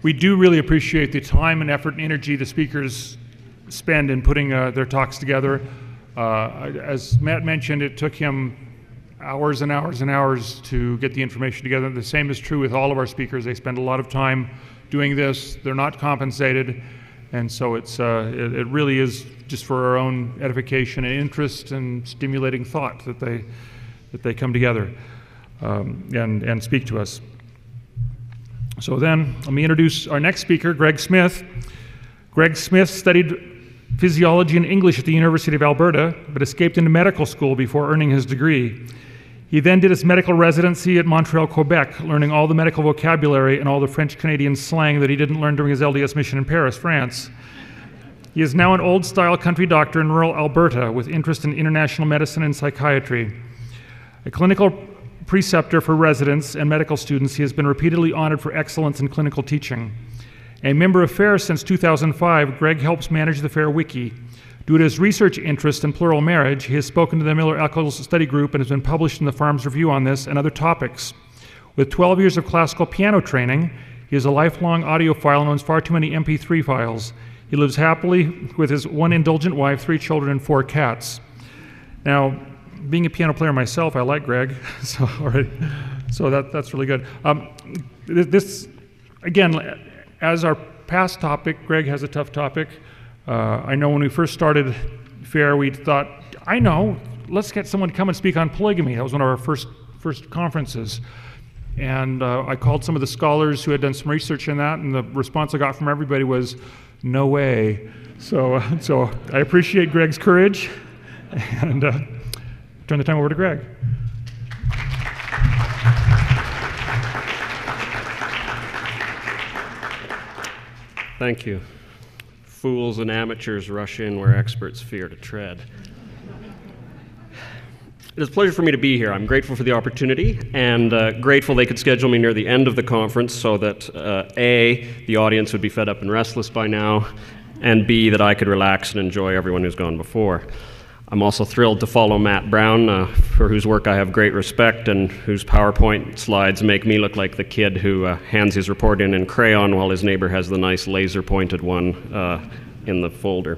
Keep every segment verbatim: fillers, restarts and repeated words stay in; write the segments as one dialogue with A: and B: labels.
A: we do really appreciate the time and effort and energy the speakers spend in putting uh, their talks together. Uh, as Matt mentioned, it took him hours and hours and hours to get the information together. The same is true with all of our speakers. They spend a lot of time doing this. They're not compensated, and so it's uh, it, it really is just for our own edification and interest and stimulating thought that they that they come together um, and and speak to us. So then, let me introduce our next speaker, Greg Smith. Greg Smith studied physiology and English at the University of Alberta, but escaped into medical school before earning his degree. He then did his medical residency at Montreal, Quebec, learning all the medical vocabulary and all the French-Canadian slang that he didn't learn during his L D S mission in Paris, France. He is now an old-style country doctor in rural Alberta with interest in international medicine and psychiatry. A clinical preceptor for residents and medical students, he has been repeatedly honored for excellence in clinical teaching. A member of FAIR since two thousand five, Greg helps manage the FAIR Wiki. Due to his research interest in plural marriage, he has spoken to the Miller-Eccles Study Group and has been published in the Farms Review on this and other topics. With twelve years of classical piano training, he is a lifelong audiophile and owns far too many M P three files. He lives happily with his one indulgent wife, three children, and four cats. Now, being a piano player myself, I like Greg, so, all right, so that, that's really good. Um, this, again, as our past topic, Greg has a tough topic. Uh, I know when we first started FAIR, we thought, I know, let's get someone to come and speak on polygamy. That was one of our first first conferences. And uh, I called some of the scholars who had done some research in that, and the response I got from everybody was, no way. So, uh, so I appreciate Greg's courage, and uh, turn the time over to Greg.
B: Thank you. Fools and amateurs rush in where experts fear to tread. It is a pleasure for me to be here. I'm grateful for the opportunity, and uh, grateful they could schedule me near the end of the conference so that uh, A, the audience would be fed up and restless by now, and B, that I could relax and enjoy everyone who's gone before. I'm also thrilled to follow Matt Brown, uh, for whose work I have great respect and whose PowerPoint slides make me look like the kid who uh, hands his report in in crayon while his neighbor has the nice laser-pointed one uh, in the folder.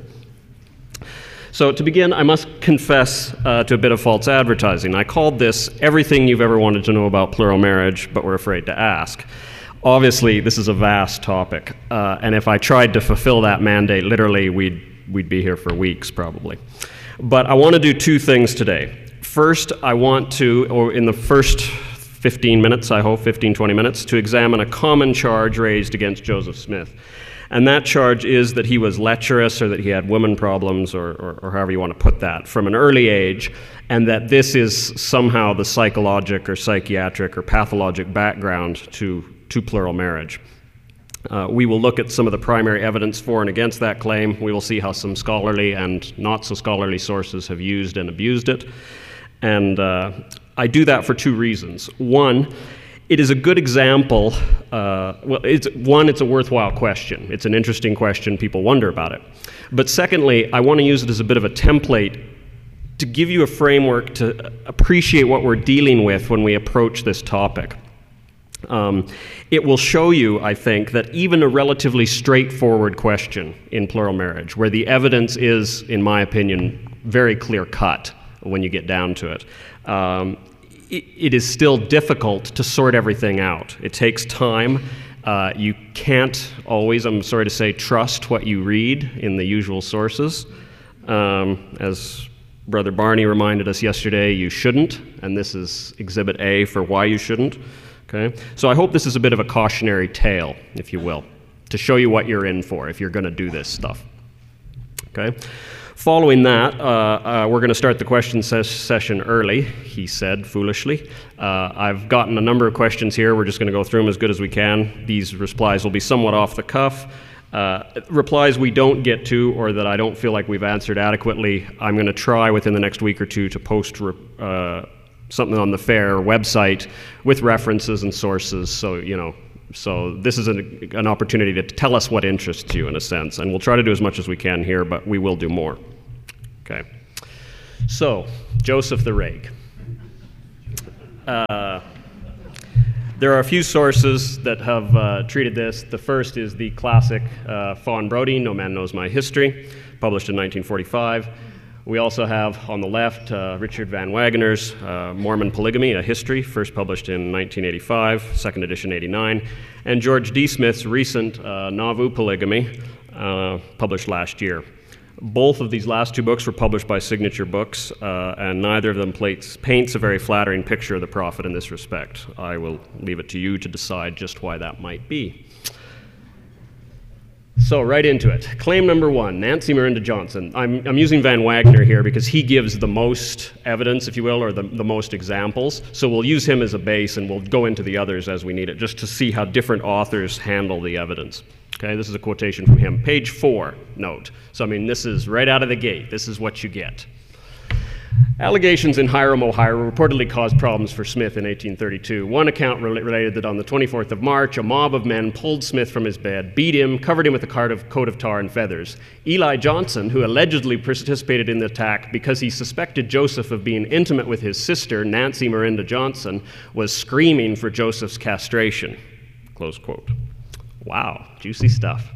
B: So to begin, I must confess uh, to a bit of false advertising. I called this everything you've ever wanted to know about plural marriage, but were afraid to ask. Obviously, this is a vast topic, uh, and if I tried to fulfill that mandate, literally, we'd, we'd be here for weeks, probably. But I want to do two things today. First, I want to, or in the first fifteen minutes, I hope, fifteen, twenty minutes, to examine a common charge raised against Joseph Smith. And that charge is that he was lecherous, or that he had woman problems, or, or, or however you want to put that, from an early age, and that this is somehow the psychologic or psychiatric or pathologic background to, to plural marriage. Uh, we will look at some of the primary evidence for and against that claim. We will see how some scholarly and not so scholarly sources have used and abused it. And uh, I do that for two reasons. One, it is a good example. Uh, well, it's, one, it's a worthwhile question. It's an interesting question. People wonder about it. But secondly, I want to use it as a bit of a template to give you a framework to appreciate what we're dealing with when we approach this topic. Um, it will show you, I think, that even a relatively straightforward question in plural marriage, where the evidence is, in my opinion, very clear-cut when you get down to it, um, it, it is still difficult to sort everything out. It takes time. Uh, you can't always, I'm sorry to say, trust what you read in the usual sources. Um, as Brother Barney reminded us yesterday, you shouldn't, and this is Exhibit A for why you shouldn't. Okay? So I hope this is a bit of a cautionary tale, if you will, to show you what you're in for if you're going to do this stuff. Okay? Following that, uh, uh, we're going to start the question ses session early, he said foolishly. Uh, I've gotten a number of questions here. We're just going to go through them as good as we can. These replies will be somewhat off the cuff. Uh, replies we don't get to or that I don't feel like we've answered adequately, I'm going to try within the next week or two to post uh, something on the FAIR website with references and sources, so, you know, so this is an, an opportunity to tell us what interests you, in a sense, and we'll try to do as much as we can here, but we will do more. Okay. So, Joseph the Rake. Uh, There are a few sources that have uh, treated this. The first is the classic uh, Fawn Brodie, No Man Knows My History, published in nineteen forty-five. We also have, on the left, uh, Richard Van Wagoner's uh, Mormon Polygamy, A History, first published in nineteen eighty-five, second edition eighty-nine, and George D. Smith's recent uh, Nauvoo Polygamy, uh, published last year. Both of these last two books were published by Signature Books, uh, and neither of them plates, paints a very flattering picture of the prophet in this respect. I will leave it to you to decide just why that might be. So, right into it. Claim number one, Nancy Miranda Johnson. I'm, I'm using Van Wagoner here because he gives the most evidence, if you will, or the, the most examples. So we'll use him as a base, and we'll go into the others as we need it, just to see how different authors handle the evidence. Okay, this is a quotation from him. Page four, note. So, I mean, this is right out of the gate. This is what you get. Allegations in Hiram, Ohio reportedly caused problems for Smith in eighteen thirty-two. One account related that on the twenty-fourth of March, a mob of men pulled Smith from his bed, beat him, covered him with a coat of, coat of tar and feathers. Eli Johnson, who allegedly participated in the attack because he suspected Joseph of being intimate with his sister, Nancy Miranda Johnson, was screaming for Joseph's castration. Close quote. Wow, juicy stuff.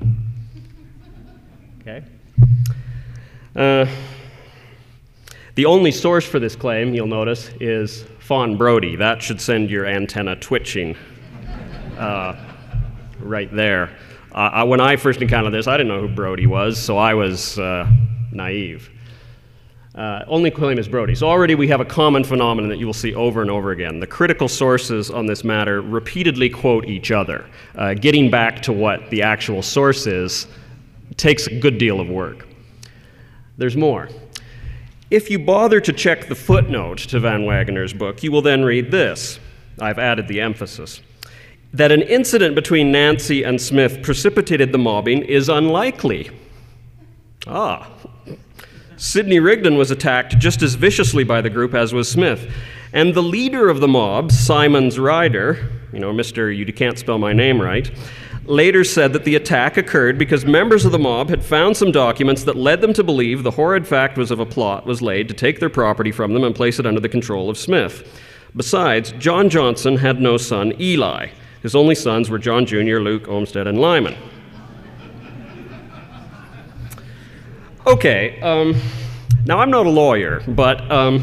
B: Okay. Uh, The only source for this claim, you'll notice, is Fawn Brodie. That should send your antenna twitching uh, right there. Uh, I, when I first encountered this, I didn't know who Brodie was, so I was uh, naive. Uh, only claim is Brodie. So already we have a common phenomenon that you will see over and over again. The critical sources on this matter repeatedly quote each other. Uh, getting back to what the actual source is takes a good deal of work. There's more. If you bother to check the footnote to Van Wagoner's book, you will then read this. I've added the emphasis. That an incident between Nancy and Smith precipitated the mobbing is unlikely. Ah. Sidney Rigdon was attacked just as viciously by the group as was Smith. And the leader of the mob, Simons Ryder, you know, Mister You Can't Spell My Name Right, later said that the attack occurred because members of the mob had found some documents that led them to believe the horrid fact was of a plot was laid to take their property from them and place it under the control of Smith. Besides, John Johnson had no son, Eli. His only sons were John Junior, Luke, Olmsted, and Lyman. Okay, um, now I'm not a lawyer, but um,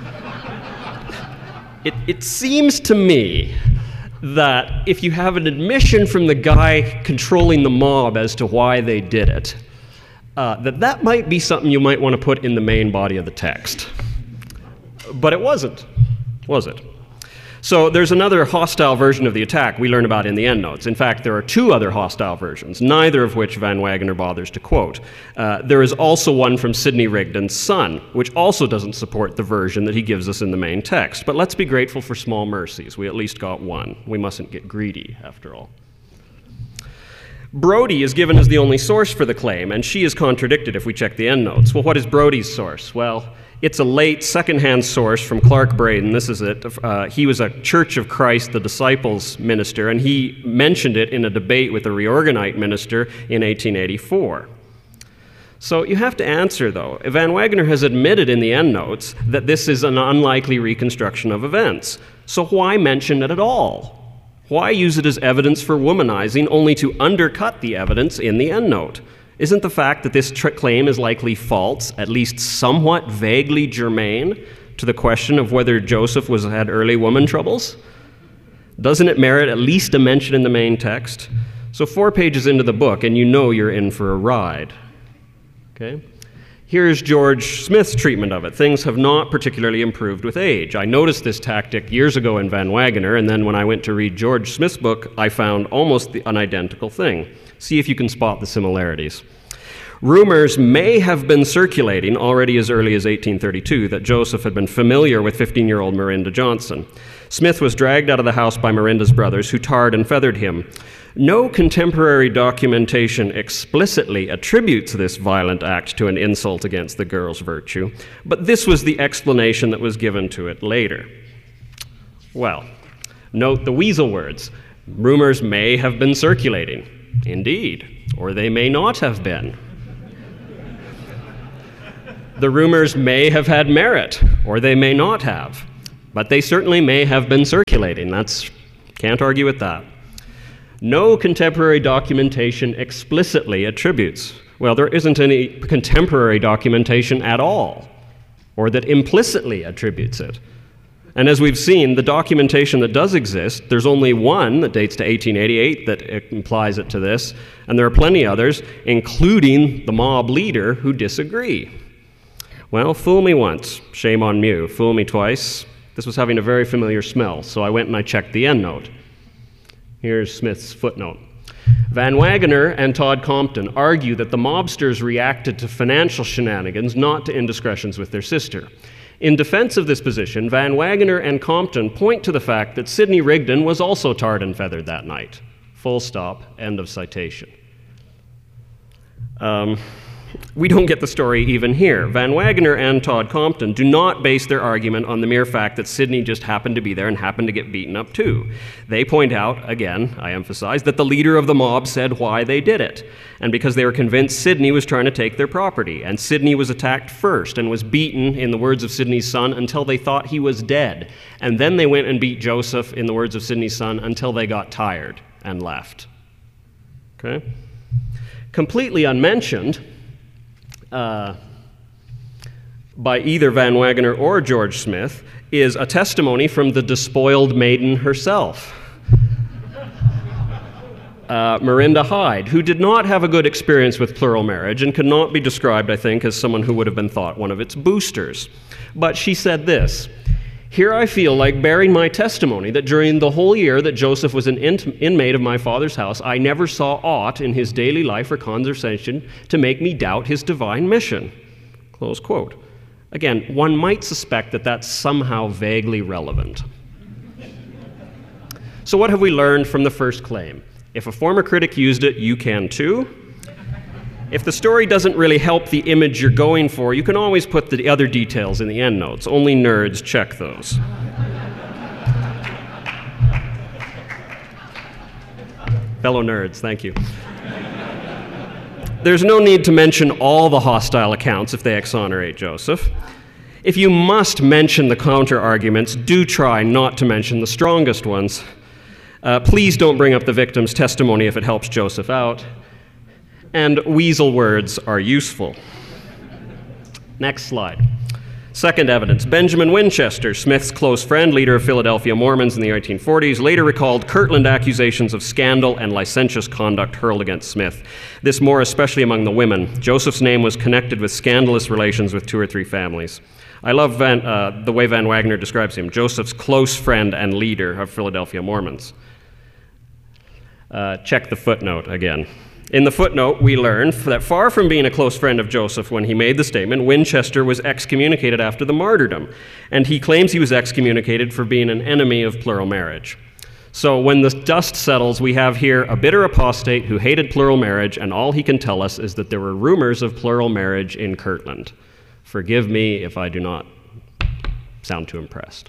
B: it, it seems to me that if you have an admission from the guy controlling the mob as to why they did it, uh, that that might be something you might want to put in the main body of the text. But it wasn't, was it? So there's another hostile version of the attack we learn about in the endnotes. In fact, there are two other hostile versions, neither of which Van Wagoner bothers to quote. Uh, there is also one from Sidney Rigdon's son, which also doesn't support the version that he gives us in the main text. But let's be grateful for small mercies. We at least got one. We mustn't get greedy, after all. Brodie is given as the only source for the claim, and she is contradicted if we check the endnotes. Well, what is Brodie's source? Well, it's a late second-hand source from Clark Braden. This is it. Uh, he was a Church of Christ, the Disciples minister, and he mentioned it in a debate with a Reorganite minister in eighteen eighty-four. So you have to answer, though. Van Wagoner has admitted in the endnotes that this is an unlikely reconstruction of events. So why mention it at all? Why use it as evidence for womanizing only to undercut the evidence in the endnote? Isn't the fact that this tr- claim is likely false at least somewhat vaguely germane to the question of whether Joseph was had early woman troubles? Doesn't it merit at least a mention in the main text? So four pages into the book, and you know you're in for a ride. Okay? Here's George Smith's treatment of it. Things have not particularly improved with age. I noticed this tactic years ago in Van Wagoner, and then when I went to read George Smith's book, I found almost the, an identical thing. See if you can spot the similarities. Rumors may have been circulating already as early as eighteen thirty-two that Joseph had been familiar with fifteen-year-old Miranda Johnson. Smith was dragged out of the house by Miranda's brothers, who tarred and feathered him. No contemporary documentation explicitly attributes this violent act to an insult against the girl's virtue, but this was the explanation that was given to it later. Well, note the weasel words. Rumors may have been circulating. Indeed, or they may not have been. The rumors may have had merit, or they may not have, but they certainly may have been circulating. That's Can't argue with that. No contemporary documentation explicitly attributes. Well, there isn't any contemporary documentation at all, or that implicitly attributes it. And as we've seen, the documentation that does exist, there's only one that dates to eighteen eighty-eight that implies it to this, and there are plenty others, including the mob leader, who disagree. Well, fool me once, shame on you. Fool me twice. This was having a very familiar smell, so I went and I checked the endnote. Here's Smith's footnote. Van Wagoner and Todd Compton argue that the mobsters reacted to financial shenanigans, not to indiscretions with their sister. In defense of this position, Van Wagoner and Compton point to the fact that Sidney Rigdon was also tarred and feathered that night. Full stop, end of citation. Um, we don't get the story even here. Van Wagoner and Todd Compton do not base their argument on the mere fact that Sidney just happened to be there and happened to get beaten up too. They point out, again, I emphasize, that the leader of the mob said why they did it, and because they were convinced Sidney was trying to take their property, and Sidney was attacked first and was beaten, in the words of Sidney's son, until they thought he was dead. And then they went and beat Joseph, in the words of Sidney's son, until they got tired and left. Okay? Completely unmentioned, Uh, by either Van Wagoner or George Smith is a testimony from the despoiled maiden herself, uh, Marinda Hyde, who did not have a good experience with plural marriage and could not be described, I think, as someone who would have been thought one of its boosters. But she said this: "Here I feel like bearing my testimony that during the whole year that Joseph was an in- inmate of my father's house, I never saw aught in his daily life or conversation to make me doubt his divine mission." Close quote. Again, one might suspect that that's somehow vaguely relevant. So what have we learned from the first claim? If a former critic used it, you can too. If the story doesn't really help the image you're going for, you can always put the other details in the endnotes. Only nerds check those. Fellow nerds, thank you. There's no need to mention all the hostile accounts if they exonerate Joseph. If you must mention the counter-arguments, do try not to mention the strongest ones. Uh, please don't bring up the victim's testimony if it helps Joseph out. And weasel words are useful. Next slide. Second evidence. Benjamin Winchester, Smith's close friend, leader of Philadelphia Mormons in the eighteen forties, later recalled Kirtland accusations of scandal and licentious conduct hurled against Smith. This more especially among the women. Joseph's name was connected with scandalous relations with two or three families. I love Van, uh, the way Van Wagoner describes him, Joseph's close friend and leader of Philadelphia Mormons. Uh, check the footnote again. In the footnote, we learn that far from being a close friend of Joseph when he made the statement, Winchester was excommunicated after the martyrdom, and he claims he was excommunicated for being an enemy of plural marriage. So when the dust settles, we have here a bitter apostate who hated plural marriage, and all he can tell us is that there were rumors of plural marriage in Kirtland. Forgive me if I do not sound too impressed.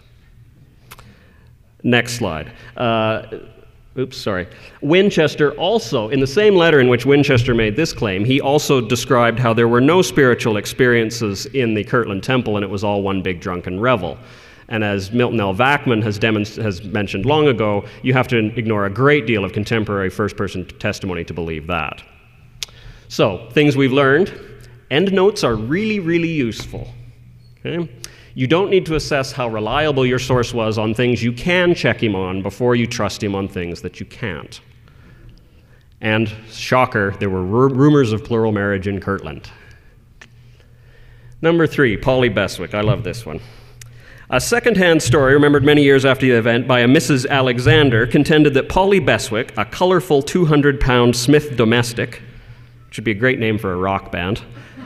B: Next slide. Uh, Oops, sorry. Winchester also, in the same letter in which Winchester made this claim, he also described how there were no spiritual experiences in the Kirtland Temple and it was all one big drunken revel. And as Milton L. Vackman has, demonst- has mentioned long ago, you have to ignore a great deal of contemporary first-person testimony to believe that. So, things we've learned. Endnotes are really, really useful. Okay? You don't need to assess how reliable your source was on things you can check him on before you trust him on things that you can't. And, shocker, there were r- rumors of plural marriage in Kirtland. Number three, Polly Beswick. I love this one. A second-hand story remembered many years after the event by a Missus Alexander contended that Polly Beswick, a colorful two hundred pound Smith domestic, which would be a great name for a rock band,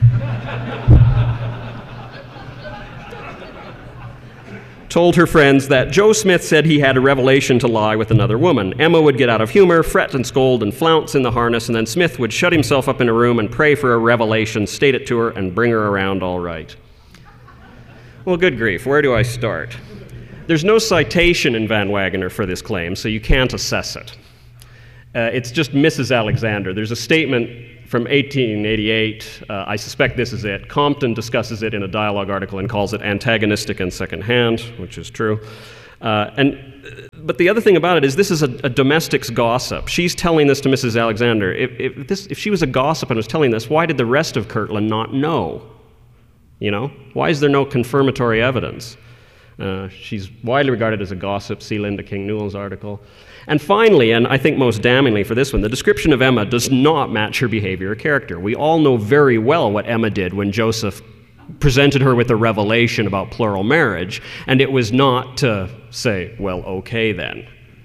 B: told her friends that Joe Smith said he had a revelation to lie with another woman. Emma would get out of humor, fret and scold and flounce in the harness, and then Smith would shut himself up in a room and pray for a revelation, state it to her, and bring her around all right. Well, good grief, where do I start? There's no citation in Van Wagoner for this claim, so you can't assess it. Uh, it's just Missus Alexander. There's a statement from eighteen eighty-eight, uh, I suspect this is it. Compton discusses it in a dialogue article and calls it antagonistic and secondhand, which is true. Uh, and But the other thing about it is this is a, a domestic's gossip. She's telling this to Missus Alexander. If, if, this, if she was a gossip and was telling this, why did the rest of Kirtland not know? You know? Why is there no confirmatory evidence? Uh, she's widely regarded as a gossip. See Linda King Newell's article. And finally, and I think most damningly for this one, the description of Emma does not match her behavior or character. We all know very well what Emma did when Joseph presented her with a revelation about plural marriage, and it was not to say, well, okay then.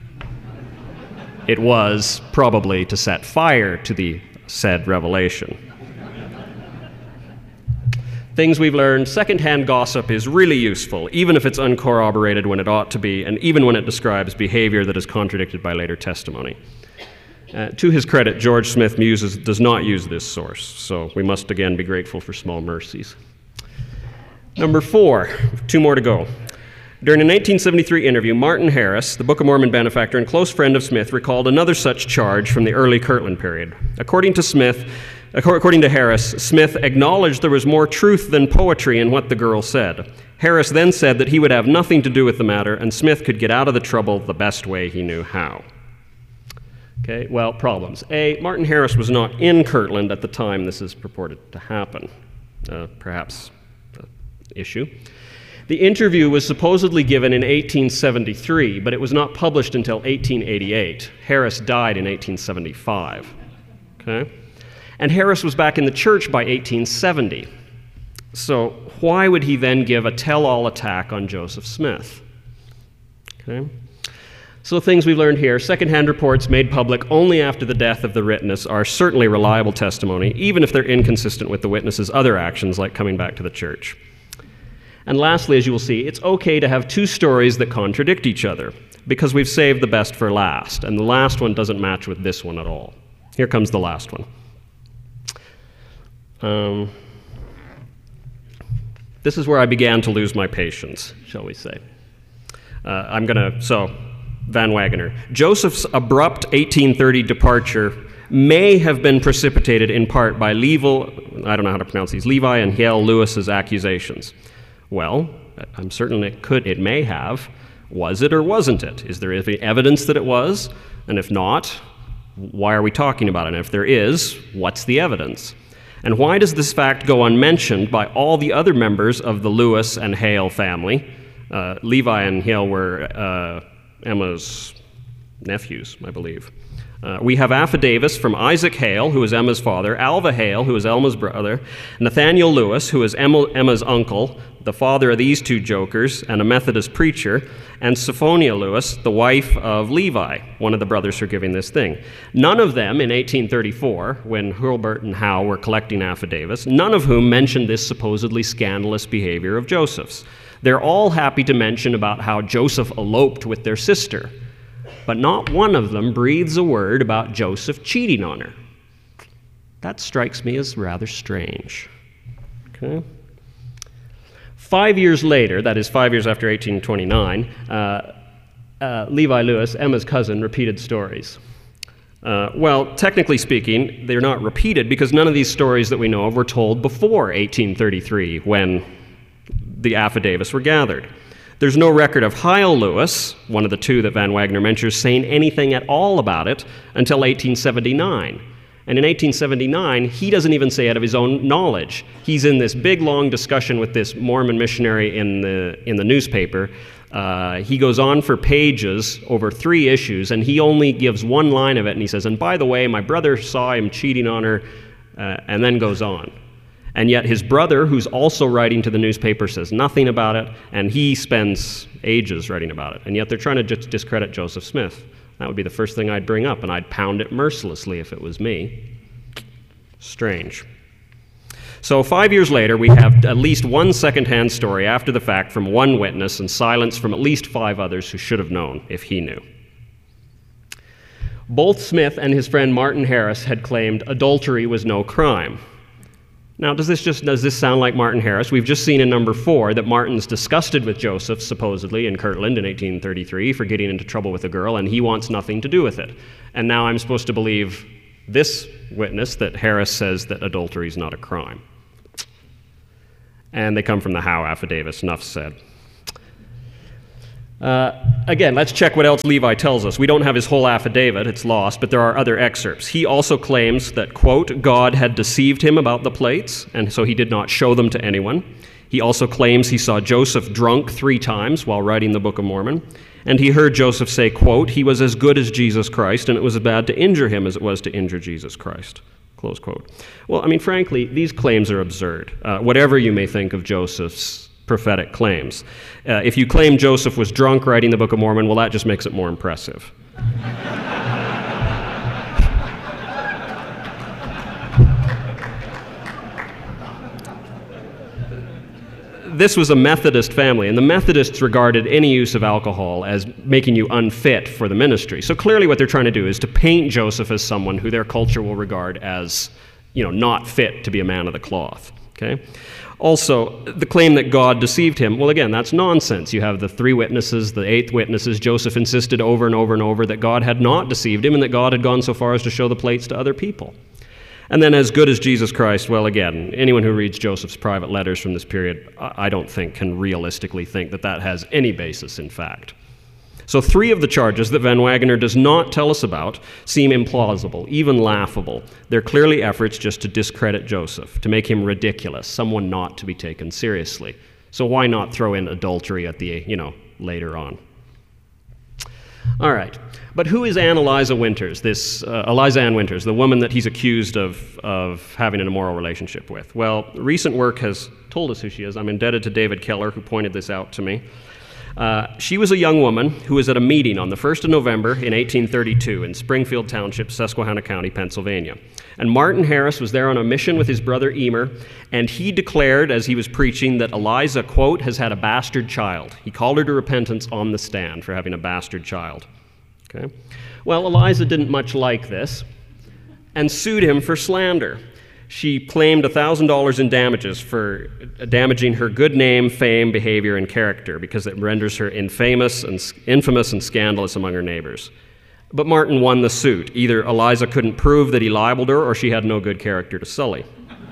B: It was probably to set fire to the said revelation. Things we've learned: secondhand gossip is really useful, even if it's uncorroborated when it ought to be, and even when it describes behavior that is contradicted by later testimony. Uh, to his credit, George Smith uses, does not use this source, so we must again be grateful for small mercies. Number four, two more to go. During a nineteen seventy-three interview, Martin Harris, the Book of Mormon benefactor and close friend of Smith, recalled another such charge from the early Kirtland period. According to Smith, according to Harris, Smith acknowledged there was more truth than poetry in what the girl said. Harris then said that he would have nothing to do with the matter, and Smith could get out of the trouble the best way he knew how. Okay, well, problems. A, Martin Harris was not in Kirtland at the time this is purported to happen. Uh, perhaps an issue. The interview was supposedly given in eighteen seventy-three, but it was not published until eighteen eighty-eight. Harris died in eighteen seventy-five. Okay? And Harris was back in the church by eighteen seventy. So why would he then give a tell-all attack on Joseph Smith? Okay? So things we've learned here: secondhand reports made public only after the death of the witness are certainly reliable testimony, even if they're inconsistent with the witness's other actions, like coming back to the church. And lastly, as you will see, it's okay to have two stories that contradict each other, because we've saved the best for last, and the last one doesn't match with this one at all. Here comes the last one. Um, this is where I began to lose my patience, shall we say. Uh, I'm going to, so, Van Wagoner. Joseph's abrupt eighteen thirty departure may have been precipitated in part by Levi, I don't know how to pronounce these, Levi and Hiel Lewis's accusations. Well, I'm certain it could, it may have. Was it or wasn't it? Is there any evidence that it was? And if not, why are we talking about it? And if there is, what's the evidence? And why does this fact go unmentioned by all the other members of the Lewis and Hale family? Uh, Levi and Hale were uh, Emma's nephews, I believe. Uh, we have affidavits from Isaac Hale, who was Emma's father, Alva Hale, who was Emma's brother, Nathaniel Lewis, who was Emma, Emma's uncle, the father of these two jokers, and a Methodist preacher, and Sophonia Lewis, the wife of Levi, one of the brothers for giving this thing. None of them in eighteen thirty-four, when Hurlburt and Howe were collecting affidavits, none of whom mentioned this supposedly scandalous behavior of Joseph's. They're all happy to mention about how Joseph eloped with their sister, but not one of them breathes a word about Joseph cheating on her. That strikes me as rather strange. Okay. Five years later, that is five years after eighteen twenty-nine, uh, uh, Levi Lewis, Emma's cousin, repeated stories. Uh, well, technically speaking, they're not repeated because none of these stories that we know of were told before eighteen thirty-three, when the affidavits were gathered. There's no record of Hiel Lewis, one of the two that Van Wagoner mentions, saying anything at all about it until eighteen seventy-nine. And in eighteen seventy-nine, he doesn't even say out of his own knowledge. He's in this big, long discussion with this Mormon missionary in the, in the newspaper. Uh, he goes on for pages over three issues, and he only gives one line of it, and he says, and by the way, my brother saw him cheating on her, uh, and then goes on. And yet his brother, who's also writing to the newspaper, says nothing about it, and he spends ages writing about it. And yet they're trying to just discredit Joseph Smith. That would be the first thing I'd bring up, and I'd pound it mercilessly if it was me. Strange. So five years later, we have at least one second-hand story after the fact from one witness and silence from at least five others who should have known if he knew. Both Smith and his friend Martin Harris had claimed adultery was no crime. Now, does this just does this sound like Martin Harris? We've just seen in number four that Martin's disgusted with Joseph, supposedly, in Kirtland in eighteen thirty-three for getting into trouble with a girl, and he wants nothing to do with it. And now I'm supposed to believe this witness that Harris says that adultery is not a crime. And they come from the Howe affidavits, enough said. Uh, again, let's check what else Levi tells us. We don't have his whole affidavit, it's lost, but there are other excerpts. He also claims that, quote, God had deceived him about the plates, and so he did not show them to anyone. He also claims he saw Joseph drunk three times while writing the Book of Mormon, and he heard Joseph say, quote, he was as good as Jesus Christ, and it was as bad to injure him as it was to injure Jesus Christ, close quote. Well, I mean, frankly, these claims are absurd, uh, whatever you may think of Joseph's prophetic claims. Uh, if you claim Joseph was drunk writing the Book of Mormon, well, that just makes it more impressive. This was a Methodist family, and the Methodists regarded any use of alcohol as making you unfit for the ministry. So clearly what they're trying to do is to paint Joseph as someone who their culture will regard as, you know, not fit to be a man of the cloth. Okay? Also, the claim that God deceived him, well, again, that's nonsense. You have the three witnesses, the eighth witnesses. Joseph insisted over and over and over that God had not deceived him and that God had gone so far as to show the plates to other people. And then as good as Jesus Christ, well, again, anyone who reads Joseph's private letters from this period, I don't think can realistically think that that has any basis in fact. So three of the charges that Van Wagener does not tell us about seem implausible, even laughable. They're clearly efforts just to discredit Joseph, to make him ridiculous, someone not to be taken seriously. So why not throw in adultery at the, you know, later on? All right. But who is Ann Eliza Winters, this uh, Eliza Ann Winters, the woman that he's accused of, of having an immoral relationship with? Well, recent work has told us who she is. I'm indebted to David Keller, who pointed this out to me. Uh, she was a young woman who was at a meeting on the first of November in eighteen thirty-two in Springfield Township, Susquehanna County, Pennsylvania. And Martin Harris was there on a mission with his brother Emer, and he declared as he was preaching that Eliza, quote, has had a bastard child. He called her to repentance on the stand for having a bastard child. Okay? Well, Eliza didn't much like this and sued him for slander. She claimed one thousand dollars in damages for damaging her good name, fame, behavior, and character because it renders her infamous and infamous and scandalous among her neighbors. But Martin won the suit. Either Eliza couldn't prove that he libeled her or she had no good character to sully.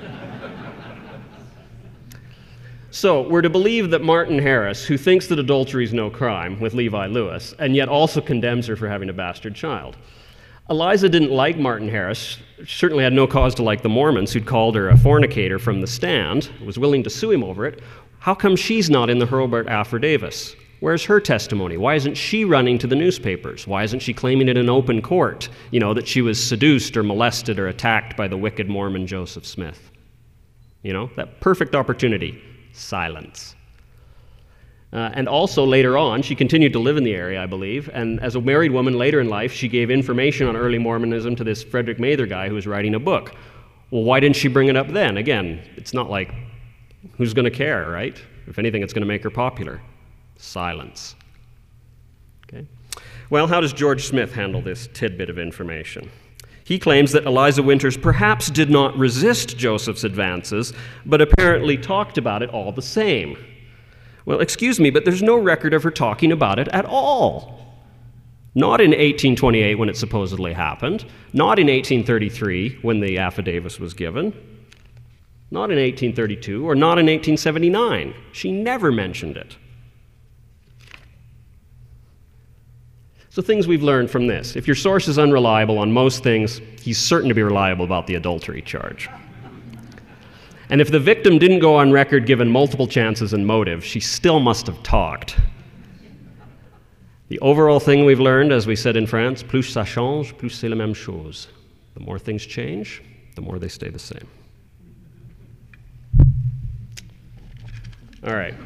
B: So we're to believe that Martin Harris, who thinks that adultery is no crime with Levi Lewis, and yet also condemns her for having a bastard child. Eliza didn't like Martin Harris, certainly had no cause to like the Mormons who'd called her a fornicator from the stand, was willing to sue him over it. How come she's not in the Hurlburt Affidavits? Where's her testimony? Why isn't she running to the newspapers? Why isn't she claiming it in open court, you know, that she was seduced or molested or attacked by the wicked Mormon Joseph Smith? You know, that perfect opportunity. Silence. Uh, and also later on, she continued to live in the area, I believe, and as a married woman later in life, she gave information on early Mormonism to this Frederick Mather guy who was writing a book. Well, why didn't she bring it up then? Again, it's not like, who's going to care, right? If anything, it's going to make her popular. Silence. Okay. Well, how does George Smith handle this tidbit of information? He claims that Eliza Winters perhaps did not resist Joseph's advances, but apparently talked about it all the same. Well, excuse me, but there's no record of her talking about it at all. Not in eighteen twenty-eight when it supposedly happened, not in eighteen thirty-three when the affidavit was given, not in eighteen thirty-two, or not in eighteen seventy-nine. She never mentioned it. So things we've learned from this. If your source is unreliable on most things, he's certain to be reliable about the adultery charge. And if the victim didn't go on record given multiple chances and motive, she still must have talked. The overall thing we've learned, as we said in France, plus ça change, plus c'est la même chose. The more things change, the more they stay the same. All right.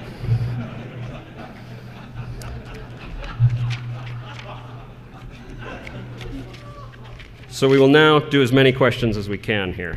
B: So we will now do as many questions as we can here.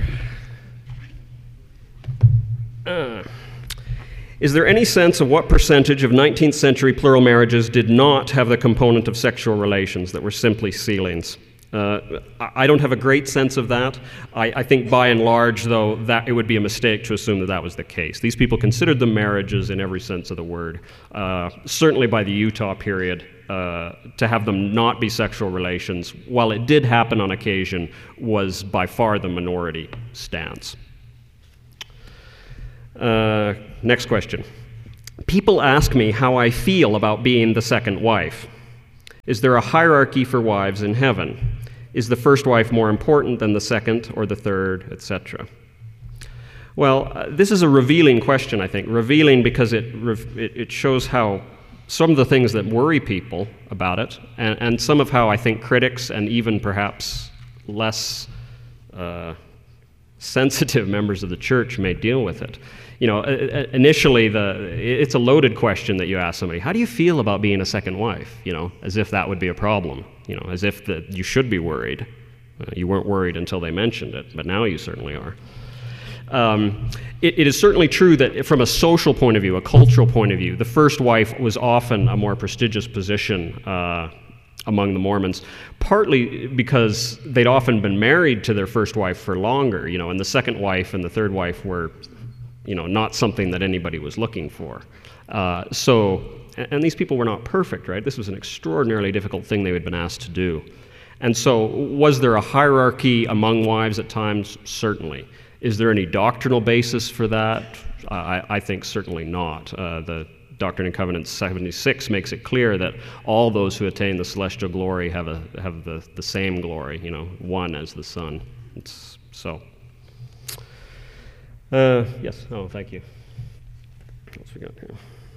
B: Uh, is there any sense of what percentage of nineteenth century plural marriages did not have the component of sexual relations that were simply sealings? Uh, I don't have a great sense of that. I, I think by and large, though, that it would be a mistake to assume that that was the case. These people considered them marriages in every sense of the word. Uh, certainly by the Utah period, uh, to have them not be sexual relations, while it did happen on occasion, was by far the minority stance. Uh, next question. People ask me how I feel about being the second wife. Is there a hierarchy for wives in heaven? Is the first wife more important than the second or the third, et cetera? Well, uh, this is a revealing question, I think. Revealing because it, it, it shows how some of the things that worry people about it, and, and some of how I think critics and even perhaps less uh, sensitive members of the church may deal with it. You know, initially, the it's a loaded question that you ask somebody. How do you feel about being a second wife? You know, as if that would be a problem. You know, as if that you should be worried. Uh, you weren't worried until they mentioned it, but now you certainly are. Um, it, it is certainly true that from a social point of view, a cultural point of view, the first wife was often a more prestigious position uh, among the Mormons, partly because they'd often been married to their first wife for longer, you know, and the second wife and the third wife were, you know, not something that anybody was looking for. Uh, so, and these people were not perfect, right? This was an extraordinarily difficult thing they had been asked to do. And so, was there a hierarchy among wives at times? Certainly. Is there any doctrinal basis for that? I, I think certainly not. Uh, the Doctrine and Covenants seventy-six makes it clear that all those who attain the celestial glory have a have the, the same glory, you know, one as the Son. It's, so, uh, yes, oh, thank you. What else we got here?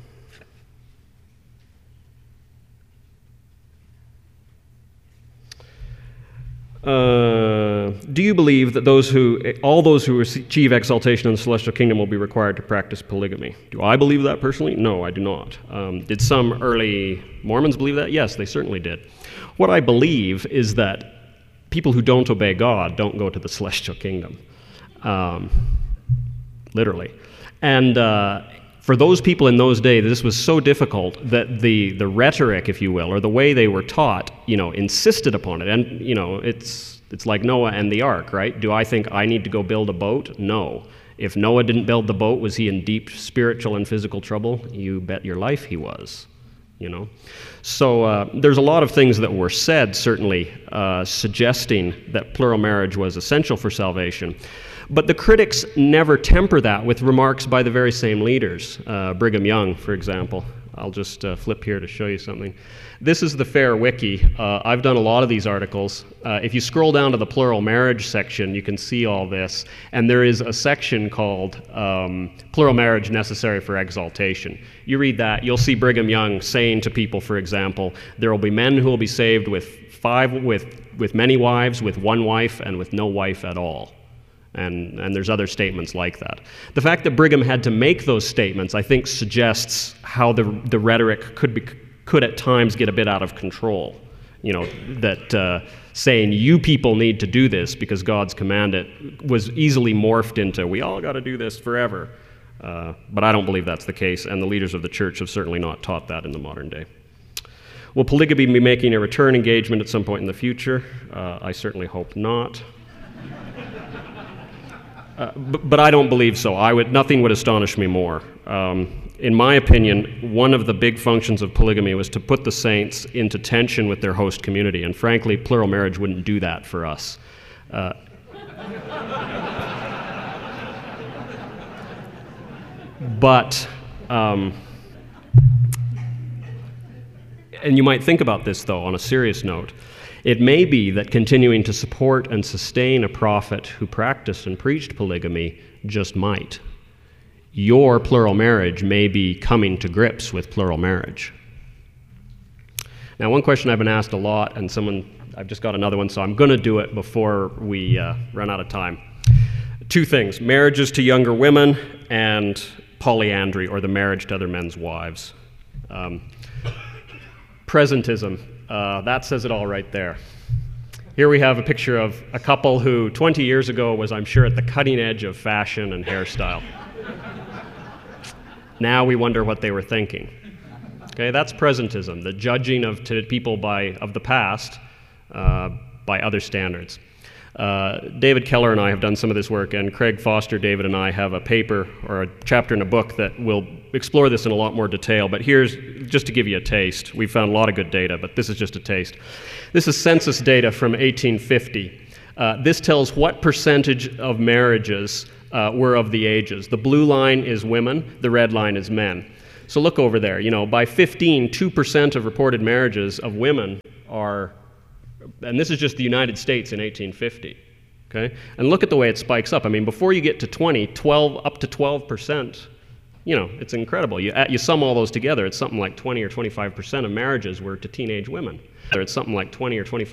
B: Uh, do you believe that those who, all those who achieve exaltation in the celestial kingdom will be required to practice polygamy? Do I believe that personally? No, I do not. Um, did some early Mormons believe that? Yes, they certainly did. What I believe is that people who don't obey God don't go to the celestial kingdom, um, literally. And uh, for those people in those days, this was so difficult that the, the rhetoric, if you will, or the way they were taught, you know, insisted upon it. And, you know, it's, it's like Noah and the ark, right? Do I think I need to go build a boat? No. If Noah didn't build the boat, was he in deep spiritual and physical trouble? You bet your life he was, you know. So uh, there's a lot of things that were said, certainly, uh, suggesting that plural marriage was essential for salvation. But the critics never temper that with remarks by the very same leaders. Uh, Brigham Young, for example. I'll just uh, flip here to show you something. This is the Fair Wiki. Uh, I've done a lot of these articles. Uh, if you scroll down to the plural marriage section, you can see all this. And there is a section called um, Plural Marriage Necessary for Exaltation. You read that, you'll see Brigham Young saying to people, for example, there will be men who will be saved with five, with, with many wives, with one wife, and with no wife at all. And, and there's other statements like that. The fact that Brigham had to make those statements, I think, suggests how the, the rhetoric could, be, could at times get a bit out of control. You know, that uh, saying, you people need to do this because God's commanded it, was easily morphed into, we all got to do this forever. Uh, but I don't believe that's the case, and the leaders of the church have certainly not taught that in the modern day. Will polygamy be making a return engagement at some point in the future? Uh, I certainly hope not. Uh, but, but I don't believe so. I would, nothing would astonish me more. Um, in my opinion, one of the big functions of polygamy was to put the saints into tension with their host community, and frankly, plural marriage wouldn't do that for us. Uh, but, um, and you might think about this, though, on a serious note. It may be that continuing to support and sustain a prophet who practiced and preached polygamy just might. Your plural marriage may be coming to grips with plural marriage. Now, one question I've been asked a lot, and someone, I've just got another one, so I'm going to do it before we uh, run out of time. Two things, marriages to younger women and polyandry, or the marriage to other men's wives. Um, presentism. Uh, that says it all right there. Here we have a picture of a couple who twenty years ago was, I'm sure, at the cutting edge of fashion and hairstyle. Now we wonder what they were thinking. Okay, that's presentism, the judging of to people by of the past uh, by other standards. Uh, David Keller and I have done some of this work, and Craig Foster, David, and I have a paper or a chapter in a book that will explore this in a lot more detail, but here's, just to give you a taste. We've found a lot of good data, but this is just a taste. This is census data from eighteen fifty. Uh, this tells what percentage of marriages uh, were of the ages. The blue line is women, the red line is men. So look over there, you know, by fifteen, two percent of reported marriages of women are, and this is just the United States in eighteen fifty, okay? And look at the way it spikes up. I mean, before you get to twenty, twelve, up to twelve percent, you know, it's incredible. You, you sum all those together, it's something like twenty or twenty-five percent of marriages were to teenage women. It's something like twenty or twenty-five